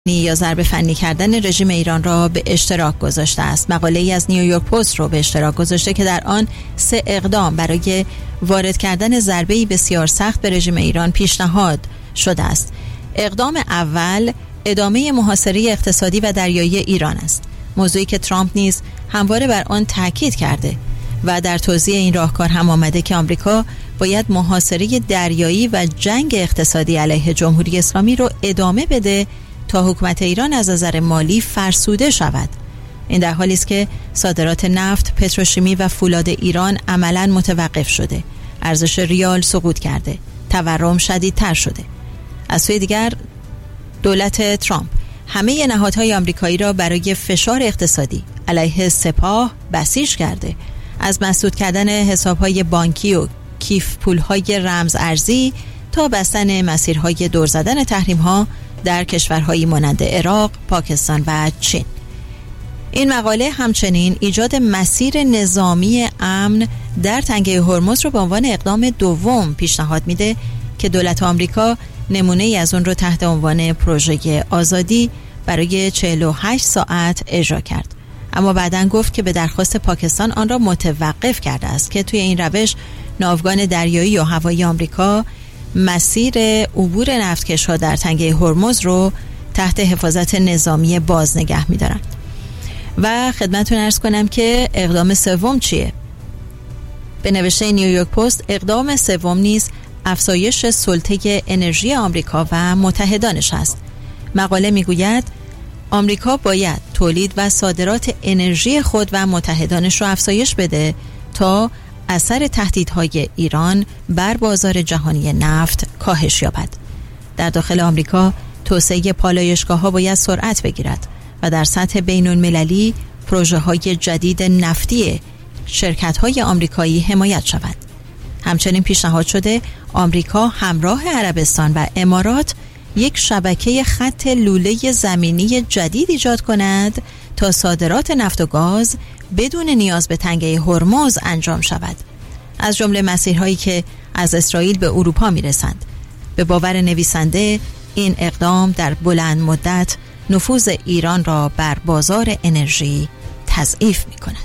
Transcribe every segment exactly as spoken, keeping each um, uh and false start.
یا ضربه فنی کردن رژیم ایران را به اشتراک گذاشته است. مقاله‌ای از نیویورک پست رو به اشتراک گذاشته که در آن سه اقدام برای وارد کردن ضربه‌ای بسیار سخت به رژیم ایران پیشنهاد شده است. اقدام اول ادامه محاصره اقتصادی و دریایی ایران است، موضوعی که ترامپ نیز همواره بر آن تاکید کرده و در توضیح این راهکار هم آمده که آمریکا باید محاصره دریایی و جنگ اقتصادی علیه جمهوری اسلامی رو ادامه بده تا حکومت ایران از نظر مالی فرسوده شود. این در حالی است که صادرات نفت، پتروشیمی و فولاد ایران عملاً متوقف شده، ارزش ریال سقوط کرده، تورم شدیدتر شده. از سوی دیگر دولت ترامپ همه نهادهای آمریکایی را برای فشار اقتصادی علیه سپاه بسیج کرده، از مسدود کردن حسابهای بانکی و کیف پولهای رمز ارزی تا بستن مسیرهای دور زدن تحریم‌ها در کشورهایی مانند عراق، پاکستان و چین. این مقاله همچنین ایجاد مسیر نظامی امن در تنگه هرمز رو به عنوان اقدام دوم پیشنهاد میده که دولت آمریکا نمونه ای از اون رو تحت عنوان پروژه آزادی برای چهل و هشت ساعت اجرا کرد، اما بعداً گفت که به درخواست پاکستان آن را متوقف کرده است که توی این روش ناوگان دریایی و هوایی آمریکا مسیر عبور نفتکش‌ها در تنگه هرمز رو تحت حفاظت نظامی باز نگه می‌دارن. و خدمتتون عرض کنم که اقدام سوم چیه؟ به نوشته نیویورک پست اقدام سوم نیز افزایش سلطه انرژی آمریکا و متحدانش است. مقاله میگوید آمریکا باید تولید و صادرات انرژی خود و متحدانش رو افزایش بده تا اثر تهدیدهای ایران بر بازار جهانی نفت کاهش یابد. در داخل آمریکا توسعه پالایشگاه‌ها باید سرعت بگیرد و در سطح بین‌المللی پروژه‌های جدید نفتی شرکت‌های آمریکایی حمایت شود. همچنین پیشنهاد شده آمریکا همراه عربستان و امارات یک شبکه خط لوله زمینی جدید ایجاد کند تا صادرات نفت و گاز بدون نیاز به تنگه هرمز انجام شود، از جمله مسیرهایی که از اسرائیل به اروپا میرسند. به باور نویسنده این اقدام در بلند مدت نفوذ ایران را بر بازار انرژی تضعیف می کند.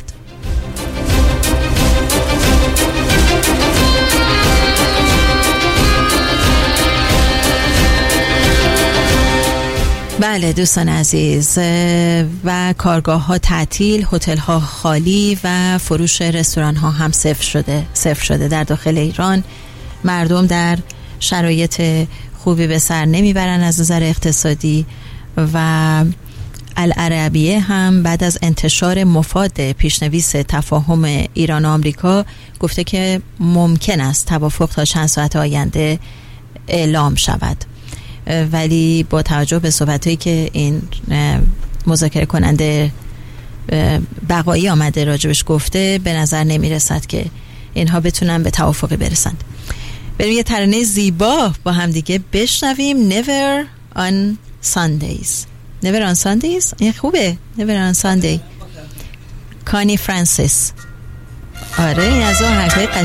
بله دوستان عزیز، و کارگاه ها تعطیل، هتل ها خالی و فروش رستوران ها هم صفر شده صفر شده در داخل ایران. مردم در شرایط خوبی به سر نمیبرن از نظر اقتصادی و العربیه هم بعد از انتشار مفاد پیشنویس تفاهم ایران و آمریکا گفته که ممکن است توافق تا چند ساعت آینده اعلام شود، ولی با توجه به صحبتایی که این مذاکره کننده بقایی آمده راجبش گفته به نظر نمی رسد که اینها بتونن به توافقی برسند. بریم یه ترانه زیبا با هم دیگه بشنویم. Never on Sundays. Never on Sundays این خوبه. Never on Sunday. کانی فرانسیس. آره این از اون حرفای